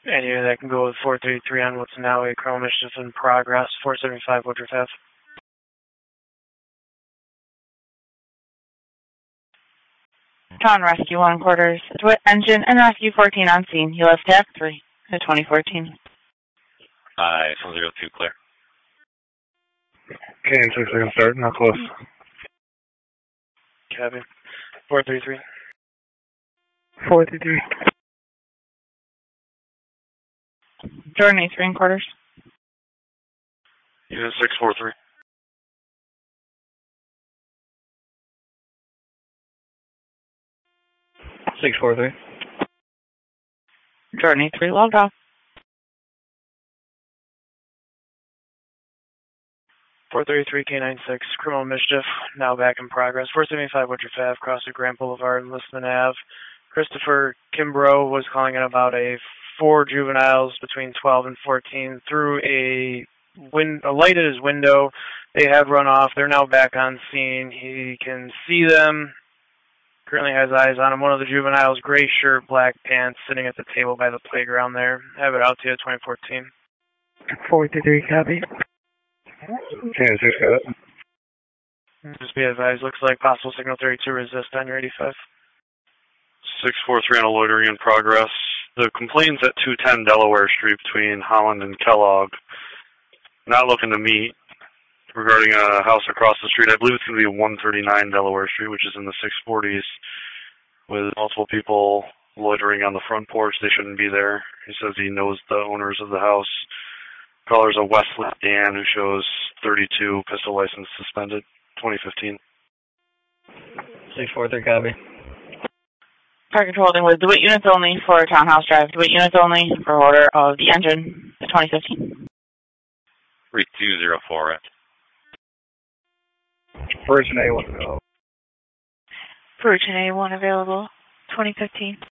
Any that can go with 433 on what's now a Criminal Mischief in progress, 475 Woodruff Ave. Town Rescue 1 quarters, DeWitt engine and Rescue 14 on scene. You left TAC 3 at 2014. Aye, 102 clear. Okay, in 6 seconds start, now close. Copy. 433. 433. Jordan A3 in quarters. Unit 643. Jordan A3 logged off. 433 K96, Criminal Mischief, now back in progress. 475 Woodruff Ave, cross the Grand Boulevard, Listman Ave. Christopher Kimbrough was calling in about 4 juveniles between 12 and 14 through a light at his window. They have run off. They're now back on scene. He can see them. Currently has eyes on him. One of the juveniles, gray shirt, black pants, sitting at the table by the playground there. Have it out to you, 2014. 433, copy. Okay, 6 got it. Just be advised, looks like possible signal 32 resist on your 85. 643 on a loitering in progress. The complaint's at 210 Delaware Street between Holland and Kellogg. Not looking to meet regarding a house across the street. I believe it's going to be 139 Delaware Street, which is in the 640s, with multiple people loitering on the front porch. They shouldn't be there. He says he knows the owners of the house. Caller's a Wesley Dan who shows 32, pistol license suspended, 2015. 643, copy. Target holding with DeWitt units only for Townhouse Drive. DeWitt units only for order of the engine, 2015. 3204 at. Virgin A1 available. Virgin A1 available, 2015.